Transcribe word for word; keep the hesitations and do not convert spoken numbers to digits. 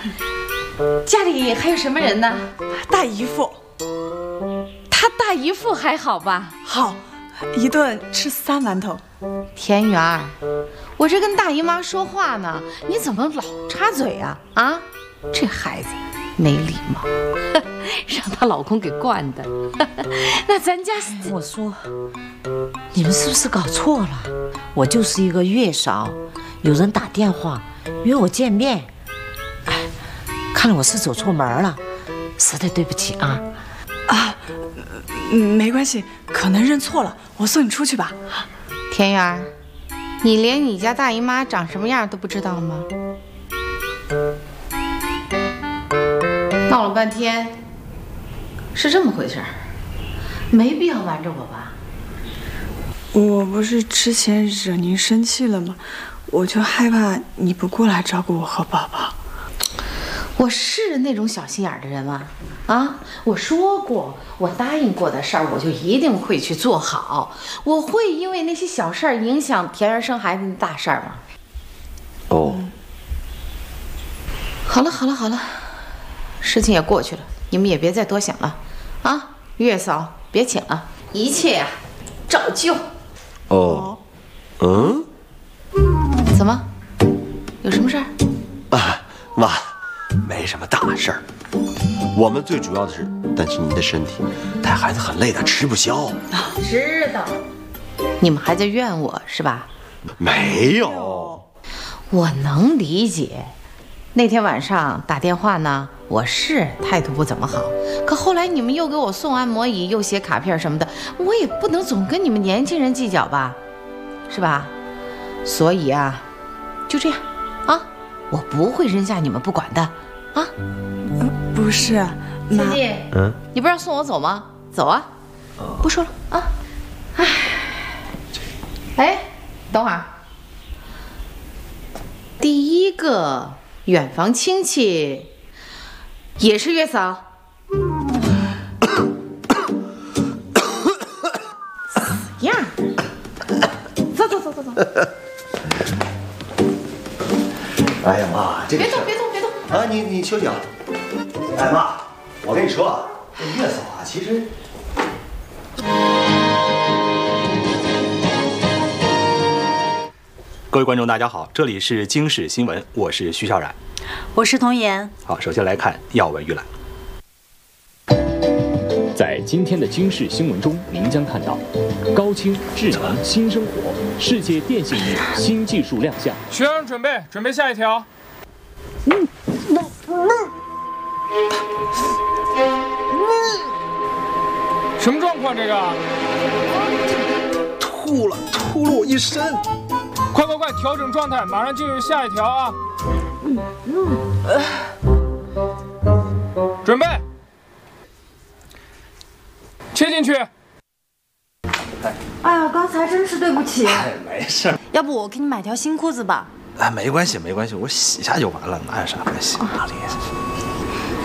家里还有什么人呢？ 大姨夫。 他大姨夫还好吧？ 好，一顿吃三馒头。 田园儿，我这跟大姨妈说话呢，你怎么老插嘴啊？啊，这孩子没礼貌，让她老公给惯的。那咱家， 我说，你们是不是搞错了？我就是一个月嫂，有人打电话约我见面，哎，看来我是走错门了，实在对不起啊。 啊，嗯，没关系，可能认错了，我送你出去吧。 田园儿，你连你家大姨妈长什么样都不知道吗？闹了半天，是这么回事儿，没必要瞒着我吧？ 我不是之前惹您生气了吗？我就害怕你不过来照顾我和宝宝。 我是那种小心眼的人吗？啊，我说过，我答应过的事儿，我就一定会去做好。我会因为那些小事儿影响田园生孩子的大事儿吗？ 哦， 好了好了好了，事情也过去了，你们也别再多想了，啊，月嫂别请了，一切呀、啊、照旧。 哦，嗯， 怎么？有什么事儿？ 啊，妈。没什么大事儿，我们最主要的是担心您的身体，带孩子很累的，吃不消。 知道，你们还在怨我是吧？ 没有， 我能理解。那天晚上打电话呢，我是态度不怎么好，可后来你们又给我送按摩椅，又写卡片什么的，我也不能总跟你们年轻人计较吧，是吧？所以啊，就这样啊。我不会扔下你们不管的，啊！ 呃、不是，妈， 嗯，你不是要送我走吗？走啊！不说了啊！哎，哎，等会儿，第一个远房亲戚也是月嫂，死样！走走走走走。 哎呀妈，这个别动别动别动啊！你你休息啊！哎妈，我跟你说啊，这月嫂啊，其实…… 各位观众，大家好，这里是京视新闻，我是徐小冉， 我是童颜。 好，首先来看要闻预览。 在今天的京视新闻中，您将看到高清智能新生活，世界电信日新技术亮相。 学生准备，准备下一条。 嗯，那那， 什么状况？这个？ 吐了，吐了我一身。 快快快，调整状态，马上进入下一条啊！嗯嗯，准备。切进去。 哎呀，刚才真是对不起。 哎，没事。 要不我给你买条新裤子吧？ 哎，没关系，没关系，我洗一下就完了，哪有啥关系？哪里？